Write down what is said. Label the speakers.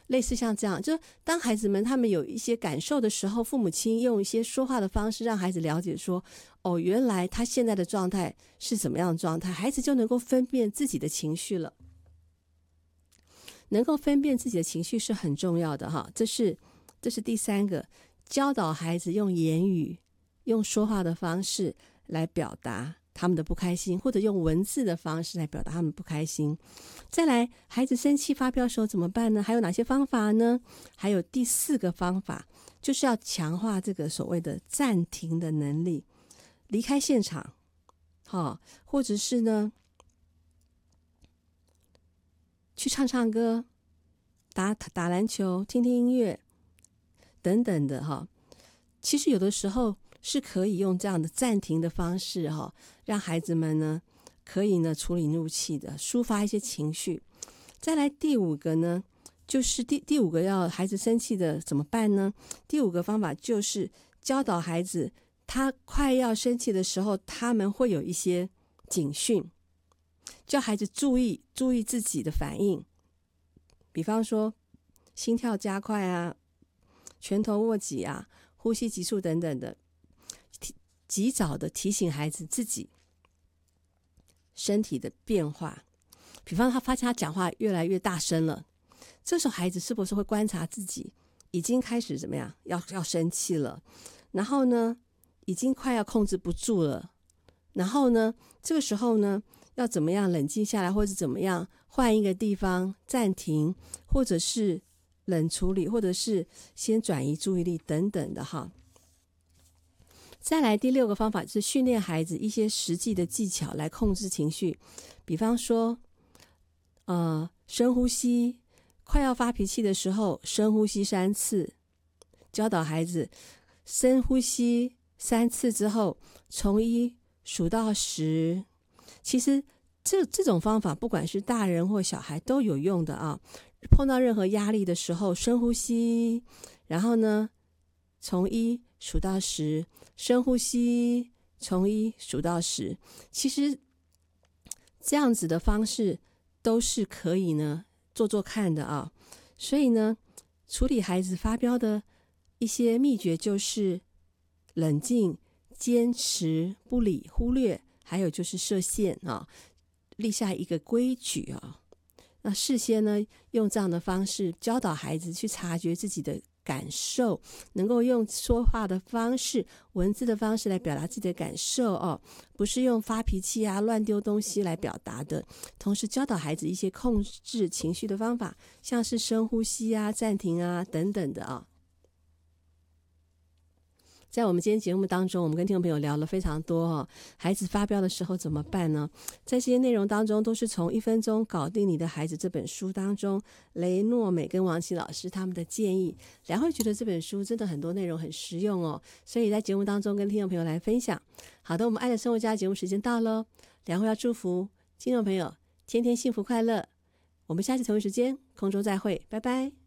Speaker 1: 类似像这样，就当孩子们他们有一些感受的时候，父母亲用一些说话的方式让孩子了解说，哦，原来他现在的状态是怎么样的状态，孩子就能够分辨自己的情绪了。能够分辨自己的情绪是很重要的哈，这是第三个，教导孩子用言语、用说话的方式来表达他们的不开心，或者用文字的方式来表达他们不开心。再来，孩子生气发飙的时候怎么办呢？还有哪些方法呢？还有第4个方法，就是要强化这个所谓的暂停的能力，离开现场，或者是呢去唱唱歌、打篮球、听听音乐等等的哈。其实有的时候是可以用这样的暂停的方式哈，让孩子们呢可以呢处理怒气的，抒发一些情绪。再来第5个呢，就是第5个要孩子生气的怎么办呢？第5个方法就是教导孩子，他快要生气的时候，他们会有一些警讯，叫孩子注意自己的反应，比方说心跳加快啊，拳头握紧啊，呼吸急促等等的，及早的提醒孩子自己身体的变化。比方他发现他讲话越来越大声了，这时候孩子是不是会观察自己已经开始怎么样，要生气了，然后呢已经快要控制不住了，然后呢这个时候呢要怎么样冷静下来，或者怎么样换一个地方暂停，或者是冷处理，或者是先转移注意力等等的哈。再来第6个方法是训练孩子一些实际的技巧来控制情绪，比方说深呼吸，快要发脾气的时候深呼吸3次，教导孩子深呼吸3次之后从1数到10。其实这种方法不管是大人或小孩都有用的啊。碰到任何压力的时候深呼吸，然后呢从1数到10，深呼吸，从1数到10。其实这样子的方式都是可以呢做做看的啊。所以呢处理孩子发飙的一些秘诀就是冷静、坚持、不理、忽略，还有就是设限啊，立下一个规矩啊。那事先呢用这样的方式教导孩子去察觉自己的感受，能够用说话的方式、文字的方式来表达自己的感受哦，不是用发脾气啊、乱丢东西来表达的。同时教导孩子一些控制情绪的方法，像是深呼吸啊、暂停啊等等的啊。在我们今天节目当中，我们跟听众朋友聊了非常多哦，孩子发飙的时候怎么办呢？在这些内容当中，都是从《1分钟搞定你的孩子》这本书当中，雷诺美跟王琦老师他们的建议，良慧觉得这本书真的很多内容很实用哦，所以在节目当中跟听众朋友来分享。好的，我们爱的生活家节目时间到了，良慧要祝福听众朋友天天幸福快乐，我们下次同一时间空中再会，拜拜。